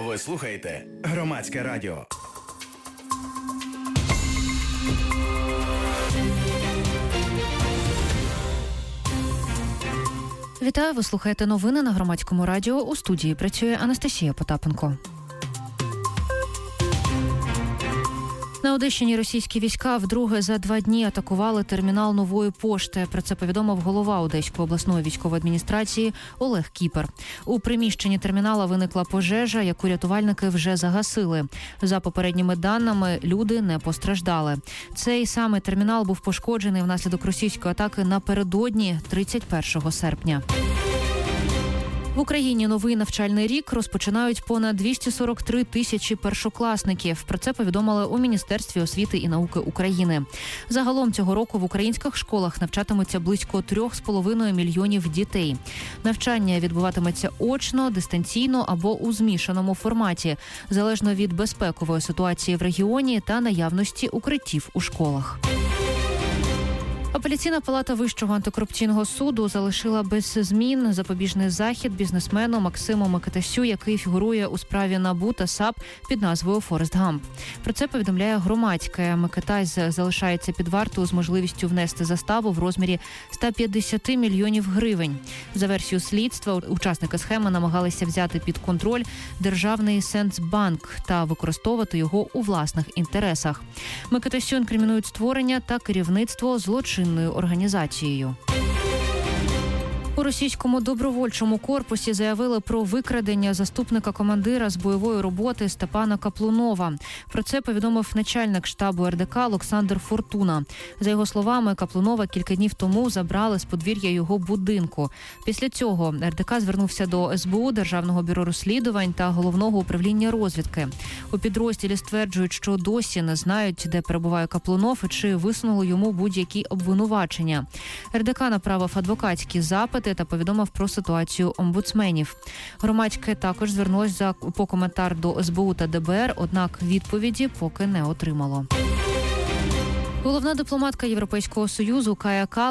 Ви слухаєте Громадське радіо. Вітаю, ви слухаєте новини на Громадському радіо. У студії працює Анастасія Потапенко. На Одещині російські війська вдруге за 2 дні атакували термінал Нової пошти. Про це повідомив голова Одеської обласної військової адміністрації Олег Кіпер. У приміщенні термінала виникла пожежа, яку рятувальники вже загасили. За попередніми даними, люди не постраждали. Цей самий термінал був пошкоджений внаслідок російської атаки напередодні 31 серпня. В Україні новий навчальний рік розпочинають понад 243 тисячі першокласників. Про це повідомили у Міністерстві освіти і науки України. Загалом цього року в українських школах навчатимуться близько 3,5 мільйонів дітей. Навчання відбуватиметься очно, дистанційно або у змішаному форматі, залежно від безпекової ситуації в регіоні та наявності укриттів у школах. Апеляційна палата Вищого антикорупційного суду залишила без змін запобіжний захід бізнесмену Максиму Микитасю, який фігурує у справі НАБУ та САП під назвою «Форест Гамп». Про це повідомляє Громадське. Микитась залишається під вартою з можливістю внести заставу в розмірі 150 мільйонів гривень. За версією слідства, учасники схеми намагалися взяти під контроль державний Сенсбанк та використовувати його у власних інтересах. Микитасю інкримінують створення та керівництво злочинною організацією. У російському добровольчому корпусі заявили про викрадення заступника командира з бойової роботи Степана Каплунова. Про це повідомив начальник штабу РДК Олександр Фортуна. За його словами, Каплунова кілька днів тому забрали з подвір'я його будинку. Після цього РДК звернувся до СБУ, Державного бюро розслідувань та Головного управління розвідки. У підрозділі стверджують, що досі не знають, де перебуває Каплунов і чи висунули йому будь-які обвинувачення. РДК направив адвокатські запити та повідомив про ситуацію омбудсменів. Громадське також звернулося по коментар до СБУ та ДБР, однак відповіді поки не отримало. Головна дипломатка Європейського Союзу Кая Каллас